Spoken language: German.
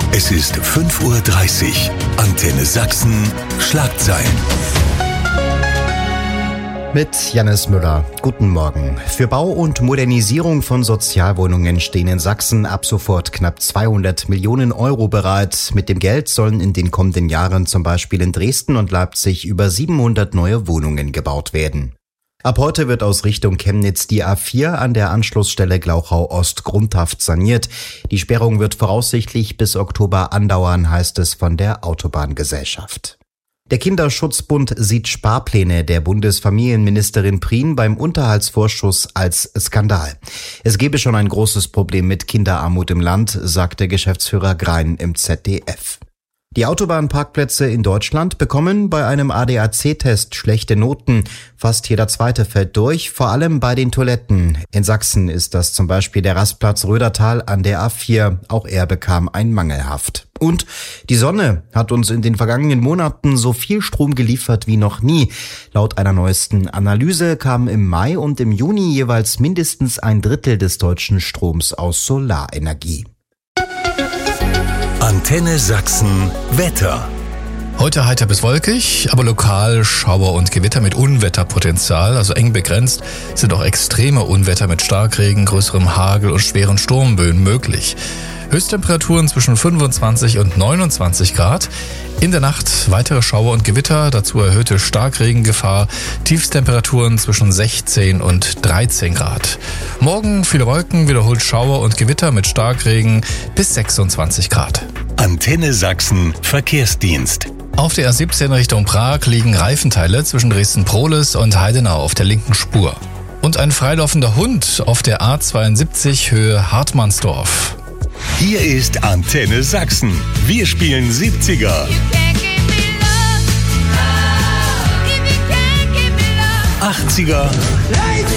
Es ist 5:30 Uhr. Antenne Sachsen, Schlagzeilen. Mit Jannis Müller. Guten Morgen. Für Bau und Modernisierung von Sozialwohnungen stehen in Sachsen ab sofort knapp 200 Millionen Euro bereit. Mit dem Geld sollen in den kommenden Jahren zum Beispiel in Dresden und Leipzig über 700 neue Wohnungen gebaut werden. Ab heute wird aus Richtung Chemnitz die A4 an der Anschlussstelle Glauchau Ost grundhaft saniert. Die Sperrung wird voraussichtlich bis Oktober andauern, heißt es von der Autobahngesellschaft. Der Kinderschutzbund sieht Sparpläne der Bundesfamilienministerin Prien beim Unterhaltsvorschuss als Skandal. Es gebe schon ein großes Problem mit Kinderarmut im Land, sagte Geschäftsführer Grein im ZDF. Die Autobahnparkplätze in Deutschland bekommen bei einem ADAC-Test schlechte Noten. Fast jeder zweite fällt durch, vor allem bei den Toiletten. In Sachsen ist das zum Beispiel der Rastplatz Rödertal an der A4. Auch er bekam ein Mangelhaft. Und die Sonne hat uns in den vergangenen Monaten so viel Strom geliefert wie noch nie. Laut einer neuesten Analyse kam im Mai und im Juni jeweils mindestens ein Drittel des deutschen Stroms aus Solarenergie. Antenne Sachsen Wetter. Heute heiter bis wolkig, aber lokal Schauer und Gewitter mit Unwetterpotenzial, also eng begrenzt, sind auch extreme Unwetter mit Starkregen, größerem Hagel und schweren Sturmböen möglich. Höchsttemperaturen zwischen 25 und 29 Grad. In der Nacht weitere Schauer und Gewitter, dazu erhöhte Starkregengefahr, Tiefstemperaturen zwischen 16 und 13 Grad. Morgen viele Wolken, wiederholt Schauer und Gewitter mit Starkregen bis 26 Grad. Antenne Sachsen Verkehrsdienst. Auf der A17 Richtung Prag liegen Reifenteile zwischen Dresden-Prohlis und Heidenau auf der linken Spur. Und ein freilaufender Hund auf der A72 Höhe Hartmannsdorf. Hier ist Antenne Sachsen. Wir spielen 70er, 80er